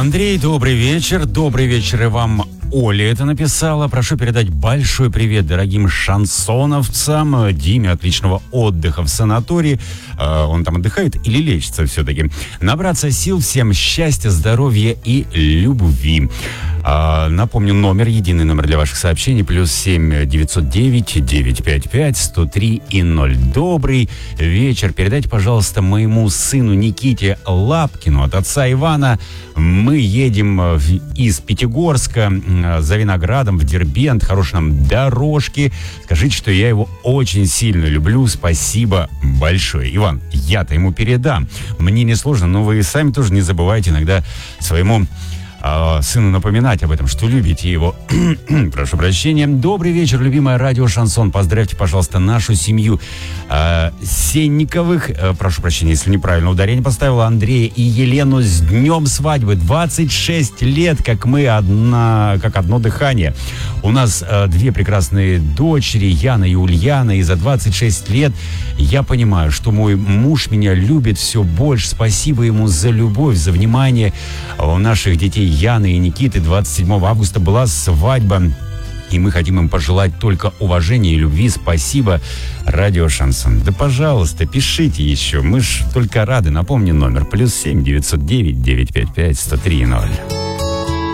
Андрей, добрый вечер. Добрый вечер и вам. Оля это написала. Прошу передать большой привет дорогим шансоновцам. Диме отличного отдыха в санатории. Он там отдыхает или лечится все-таки. Набраться сил, всем счастья, здоровья и любви. Напомню, единый номер для ваших сообщений, +7 909 955 103 и 0. Добрый вечер. Передайте, пожалуйста, моему сыну Никите Лапкину от отца Ивана. Мы едем из Пятигорска за виноградом в Дербент. Хорошей нам дорожки. Скажите, что я его очень сильно люблю. Спасибо большое. Иван, я-то ему передам. Мне не сложно, но вы сами тоже не забывайте иногда своему сыну напоминать об этом, что любите его. Прошу прощения. Добрый вечер, любимое радио Шансон. Поздравьте, пожалуйста, нашу семью Сенниковых. Прошу прощения, если неправильно ударение поставила. Андрея и Елену с днем свадьбы. 26 лет, как мы как одно дыхание. У нас две прекрасные дочери, Яна и Ульяна. И за 26 лет я понимаю, что мой муж меня любит все больше. Спасибо ему за любовь, за внимание. У наших детей Яны и Никиты 27 августа была свадьба. И мы хотим им пожелать только уважения и любви. Спасибо, радио Шансон. Да, пожалуйста, пишите еще. Мы ж только рады. Напомню номер. +7 909 955 103 0.